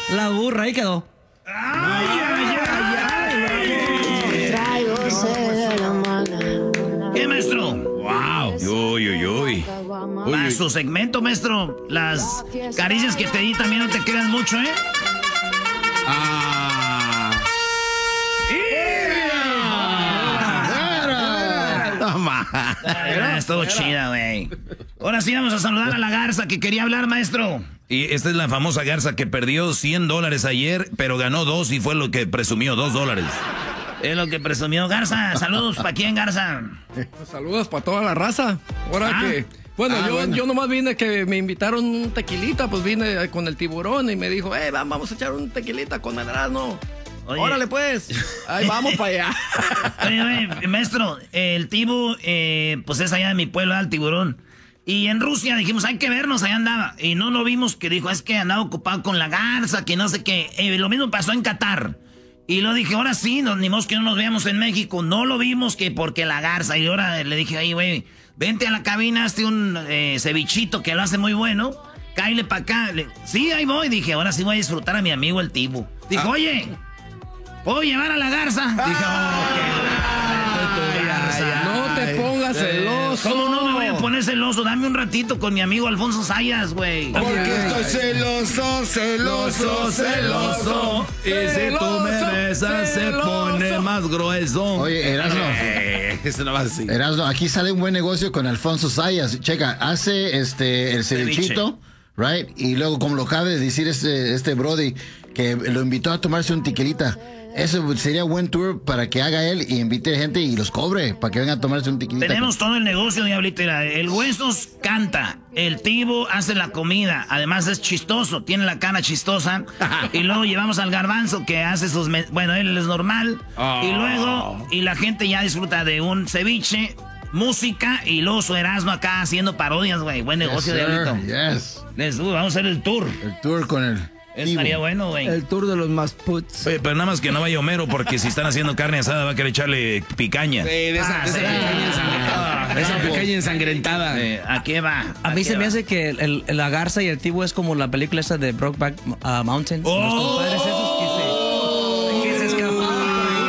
La burra, ahí quedó. ¡Ay, ay, ay! ¿Qué, maestro? ¡Wow! Uy, uy, uy. Para su segmento, maestro, las caricias que te di también no te quedan mucho, ¿eh? Estuvo chida, güey. Ahora sí vamos a saludar a la garza que quería hablar, maestro. Y esta es la famosa garza que perdió $100 ayer, pero ganó 2 y fue lo que presumió, $2. Es lo que presumió Garza. Saludos, ¿para quién, Garza? Saludos para toda la raza. Ahora que... Bueno, yo nomás vine que me invitaron un tequilita, pues vine con el tiburón y me dijo, vamos a echar un tequilita con el Erasmo. Órale, pues. Ahí vamos para allá. Oye, maestro, el tibu, pues es allá de mi pueblo, el tiburón. Y en Rusia dijimos, hay que vernos, allá andaba. Y no lo vimos, que dijo, es que andaba ocupado con la garza, que no sé qué. Lo mismo pasó en Qatar. Y lo dije, ahora sí, ni modo que no nos veamos en México. No lo vimos que porque la garza. Y ahora le dije, ay, güey, vente a la cabina, hazte un cevichito que lo hace muy bueno. Cáile para acá. Sí, ahí voy. Dije, ahora sí voy a disfrutar a mi amigo el tibu. Dijo, oye, ¿puedo llevar a la garza? Dije, no te pongas celoso. ¿Cómo no me voy a poner celoso? Dame un ratito con mi amigo Alfonso Sayas, güey. Porque estoy celoso, celoso, celoso. Y si tú me besas se pone más grueso. Oye, Erasmo. Eso no va así. Erasmo, aquí sale un buen negocio con Alfonso Sayas. Checa, hace el cevichito, right? Y luego, como lo acaba de decir este Brody, que lo invitó a tomarse un tequilita. Eso sería buen tour para que haga él y invite gente y los cobre para que vengan a tomarse un tequilita. Tenemos todo el negocio, diablito. El Huesos canta, el Tibo hace la comida, además es chistoso, tiene la cara chistosa. Y luego llevamos al Garbanzo que hace sus... Bueno, él es normal. Y luego, y la gente ya disfruta de un ceviche, música y luego su Erasmo acá haciendo parodias, güey. Buen negocio, diablito. Yes. Vamos a hacer el tour. El tour con el... Estaría bueno, güey. El tour de los más puts. Oye, pero nada más que no vaya Homero, porque si están haciendo carne asada va a querer echarle picaña. Sí, de esa picaña ensangrentada. ¿A qué va? A mí se me hace que la garza y el tibu es como la película esa de Brokeback Mountain. Los compadres esos que se escapaban por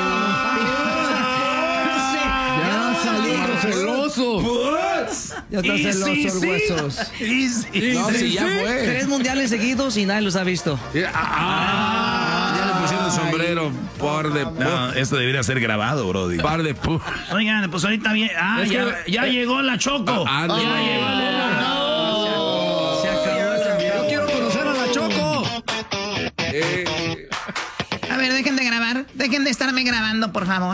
ahí. Ya salí celoso. Ya está celoso el Huesos. No, sí, ya fue. 3 mundiales seguidos y nadie los ha visto. Ya le pusieron el sombrero. No, esto debería ser grabado, brody. Oigan, pues ahorita bien. Ya llegó la Choco. Ya llegó Se acabó. Yo quiero conocer a la Choco. A ver, dejen de grabar. Dejen de estarme grabando, por favor.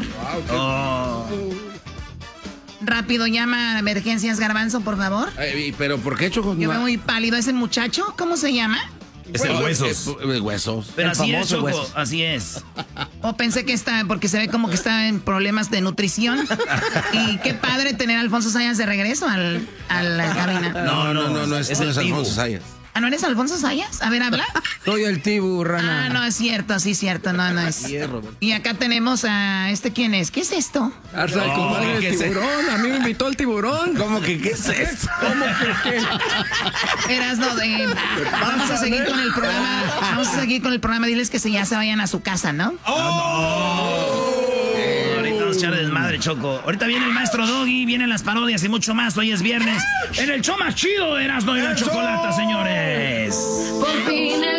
Rápido, llama a emergencias, Garbanzo, por favor. ¿Pero por qué, Choco? Yo veo muy pálido. ¿Ese muchacho? ¿Cómo se llama? Es el Huesos. Huesos. Pero El así es, famoso Choco, Huesos. así es. O pensé que está, porque se ve como que está en problemas de nutrición. Y qué padre tener a Alfonso Sayas de regreso a la cabina. No, es el Tibu. Alfonso Sayas. ¿Ah, no eres Alfonso Sayas? A ver, habla. Soy el tibu, rana. Ah, no, es cierto, sí, cierto, no es. Y acá tenemos a ¿quién es? ¿Qué es esto? Hasta el compadre del tiburón. A mí me invitó el tiburón. ¿Cómo que qué es esto? ¿Cómo que qué? Erasno, vamos a seguir con el programa. Vamos a seguir con el programa. Diles que ya se vayan a su casa, ¿no? Ahorita vamos a echar desmadre, Choco. Ahorita viene el maestro Doggy, vienen las parodias y mucho más. Hoy es viernes. En el show más chido de Erasmo y la Chocolata, señores. Por fin